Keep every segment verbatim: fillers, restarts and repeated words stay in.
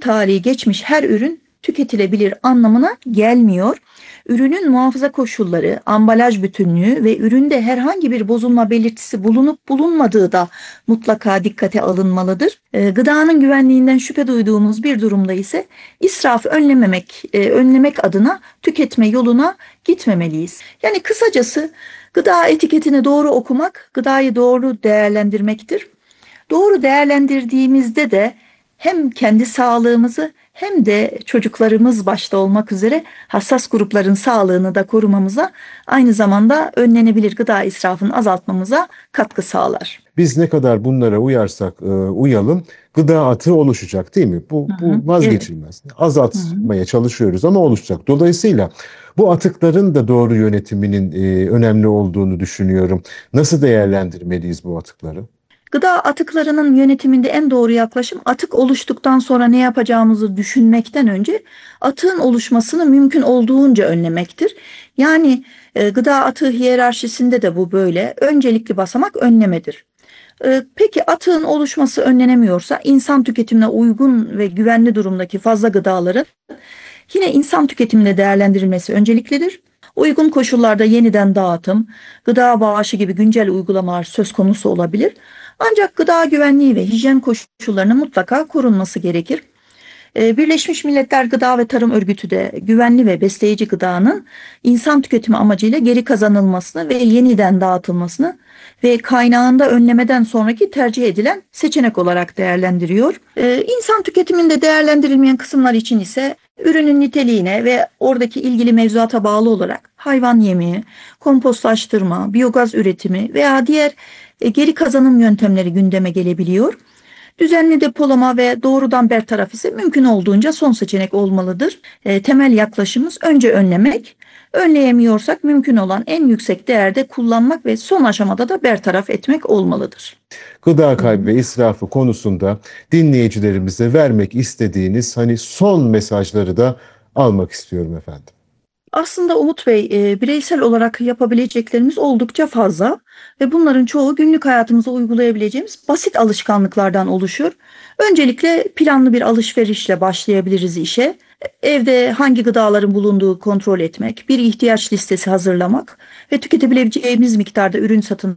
tarihi geçmiş her ürün tüketilebilir anlamına gelmiyor. Ürünün muhafaza koşulları, ambalaj bütünlüğü ve üründe herhangi bir bozulma belirtisi bulunup bulunmadığı da mutlaka dikkate alınmalıdır. E, gıdanın güvenliğinden şüphe duyduğumuz bir durumda ise israfı önlememek, e, önlemek adına tüketme yoluna gitmemeliyiz. Yani kısacası gıda etiketini doğru okumak, gıdayı doğru değerlendirmektir. Doğru değerlendirdiğimizde de hem kendi sağlığımızı hem de çocuklarımız başta olmak üzere hassas grupların sağlığını da korumamıza, aynı zamanda önlenebilir gıda israfını azaltmamıza katkı sağlar. Biz ne kadar bunlara uyarsak e, uyalım, gıda atığı oluşacak, değil mi? Bu, Hı hı, bu evet. vazgeçilmez. Hı hı. Azaltmaya çalışıyoruz ama oluşacak. Dolayısıyla bu atıkların da doğru yönetiminin e, önemli olduğunu düşünüyorum. Nasıl değerlendirmeliyiz bu atıkları? Gıda atıklarının yönetiminde en doğru yaklaşım, atık oluştuktan sonra ne yapacağımızı düşünmekten önce atığın oluşmasını mümkün olduğunca önlemektir. Yani e, gıda atığı hiyerarşisinde de bu böyle. Öncelikli basamak önlemedir. E, peki atığın oluşması önlenemiyorsa insan tüketimine uygun ve güvenli durumdaki fazla gıdaların yine insan tüketiminde değerlendirilmesi önceliklidir. Uygun koşullarda yeniden dağıtım, gıda bağışı gibi güncel uygulamalar söz konusu olabilir. Ancak gıda güvenliği ve hijyen koşullarının mutlaka korunması gerekir. Ee, Birleşmiş Milletler Gıda ve Tarım Örgütü de güvenli ve besleyici gıdanın insan tüketimi amacıyla geri kazanılmasını ve yeniden dağıtılmasını ve kaynağında önlemeden sonraki tercih edilen seçenek olarak değerlendiriyor. Ee, İnsan tüketiminde değerlendirilmeyen kısımlar için ise ürünün niteliğine ve oradaki ilgili mevzuata bağlı olarak hayvan yemi, kompostlaştırma, biyogaz üretimi veya diğer e, geri kazanım yöntemleri gündeme gelebiliyor. Düzenli depolama ve doğrudan bertaraf ise mümkün olduğunca son seçenek olmalıdır. E, temel yaklaşımımız önce önlemek, önleyemiyorsak mümkün olan en yüksek değerde kullanmak ve son aşamada da bertaraf etmek olmalıdır. Gıda kaybı ve israfı konusunda dinleyicilerimize vermek istediğiniz hani son mesajları da almak istiyorum efendim. Aslında Umut Bey, e, bireysel olarak yapabileceklerimiz oldukça fazla ve bunların çoğu günlük hayatımıza uygulayabileceğimiz basit alışkanlıklardan oluşuyor. Öncelikle planlı bir alışverişle başlayabiliriz işe. Evde hangi gıdaların bulunduğu kontrol etmek, bir ihtiyaç listesi hazırlamak ve tüketebileceğimiz miktarda ürün satın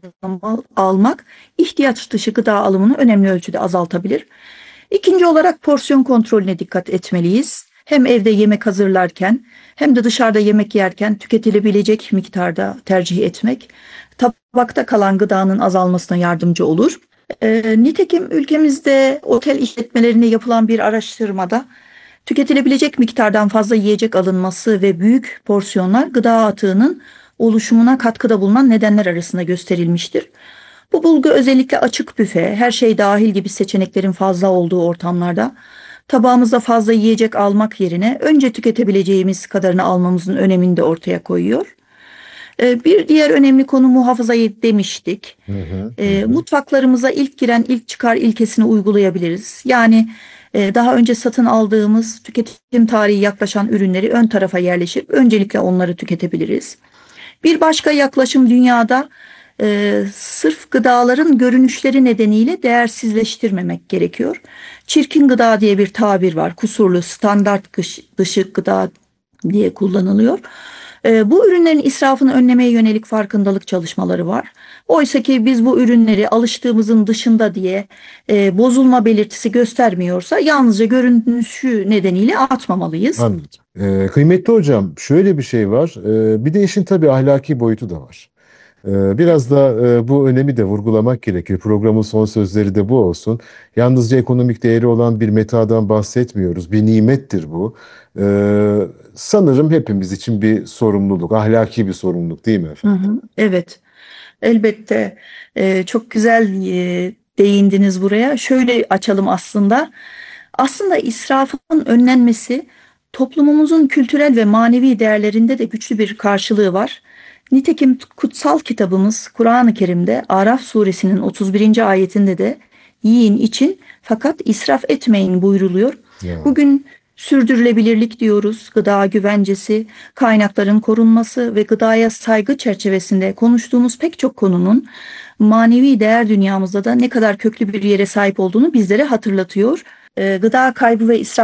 almak, ihtiyaç dışı gıda alımını önemli ölçüde azaltabilir. İkinci olarak porsiyon kontrolüne dikkat etmeliyiz. Hem evde yemek hazırlarken hem de dışarıda yemek yerken tüketilebilecek miktarda tercih etmek, tabakta kalan gıdanın azalmasına yardımcı olur. E, nitekim ülkemizde otel işletmelerinde yapılan bir araştırmada tüketilebilecek miktardan fazla yiyecek alınması ve büyük porsiyonlar gıda atığının oluşumuna katkıda bulunan nedenler arasında gösterilmiştir. Bu bulgu özellikle açık büfe, her şey dahil gibi seçeneklerin fazla olduğu ortamlarda tabağımıza fazla yiyecek almak yerine önce tüketebileceğimiz kadarını almamızın önemini de ortaya koyuyor. Ee, Bir diğer önemli konu muhafazayı demiştik. Hı hı, hı Ee, hı. Mutfaklarımıza ilk giren ilk çıkar ilkesini uygulayabiliriz. Yani e, daha önce satın aldığımız tüketim tarihi yaklaşan ürünleri ön tarafa yerleşip öncelikle onları tüketebiliriz. Bir başka yaklaşım dünyada e, sırf gıdaların görünüşleri nedeniyle değersizleştirmemek gerekiyor. Çirkin gıda diye bir tabir var. Kusurlu, standart dışı gıda diye kullanılıyor. E, bu ürünlerin israfını önlemeye yönelik farkındalık çalışmaları var. Oysa ki biz bu ürünleri alıştığımızın dışında diye e, bozulma belirtisi göstermiyorsa yalnızca görünüşü nedeniyle atmamalıyız. Anladım. Ee, kıymetli hocam, şöyle bir şey var. Ee, bir de işin tabii ahlaki boyutu da var. Ee, Biraz da e, bu önemi de vurgulamak gerekir. Programın son sözleri de bu olsun. Yalnızca ekonomik değeri olan bir metadan bahsetmiyoruz. Bir nimettir bu. Ee, Sanırım hepimiz için bir sorumluluk, ahlaki bir sorumluluk, değil mi Hı efendim? hı, evet. Elbette. Ee, çok güzel e, değindiniz buraya. Şöyle açalım aslında. Aslında israfın önlenmesi toplumumuzun kültürel ve manevi değerlerinde de güçlü bir karşılığı var. Nitekim kutsal kitabımız Kur'an-ı Kerim'de Araf suresinin otuz birinci ayetinde de yiyin için fakat israf etmeyin buyruluyor. Ya. Bugün sürdürülebilirlik diyoruz, gıda güvencesi, kaynakların korunması ve gıdaya saygı çerçevesinde konuştuğumuz pek çok konunun manevi değer dünyamızda da ne kadar köklü bir yere sahip olduğunu bizlere hatırlatıyor. Ee, gıda kaybı ve israf